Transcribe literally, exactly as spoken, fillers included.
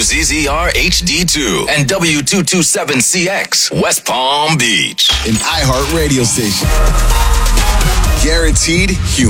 Z Z R H D two and W two twenty-seven C X, West Palm Beach. An iHeart radio station. Guaranteed human.